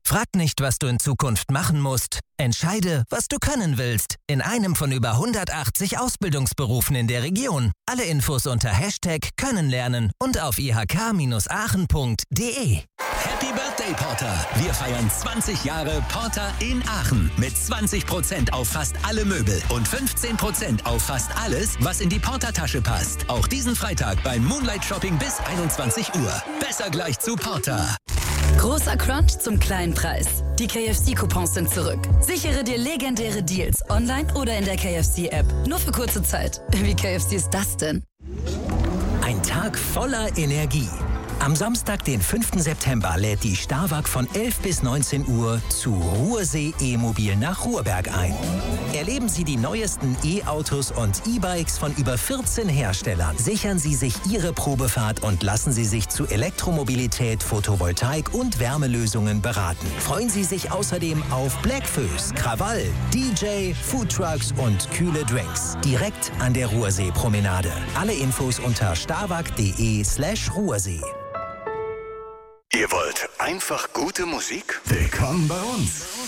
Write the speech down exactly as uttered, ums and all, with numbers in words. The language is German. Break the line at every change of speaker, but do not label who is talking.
Frag nicht, was du in Zukunft machen musst. Entscheide, was du können willst. In einem von über hundertachtzig Ausbildungsberufen in der Region. Alle Infos unter Hashtag Können lernen und auf i h k Bindestrich aachen Punkt d e.
Happy Birthday, Porter! Wir feiern zwanzig Jahre Porter in Aachen. Mit zwanzig Prozent auf fast alle Möbel und fünfzehn Prozent auf fast alles, was in die Porter-Tasche passt. Auch diesen Freitag beim Moonlight Shopping bis einundzwanzig Uhr. Besser gleich zu Porter.
Großer Crunch zum kleinen Preis. Die K F C-Coupons sind zurück. Sichere dir legendäre Deals online oder in der K F C-App. Nur für kurze Zeit. Wie K F C ist das denn?
Ein Tag voller Energie. Am Samstag, den fünften September, lädt die Starwag von elf bis neunzehn Uhr zu Ruhrsee E-Mobil nach Ruhrberg ein. Erleben Sie die neuesten E-Autos und E-Bikes von über vierzehn Herstellern. Sichern Sie sich Ihre Probefahrt und lassen Sie sich zu Elektromobilität, Photovoltaik und Wärmelösungen beraten. Freuen Sie sich außerdem auf Blackfoes, Krawall, D J, Foodtrucks und kühle Drinks. Direkt an der Ruhrsee-Promenade. Alle Infos unter starwag.de slash Ruhrsee.
Ihr wollt einfach gute Musik? Willkommen bei uns.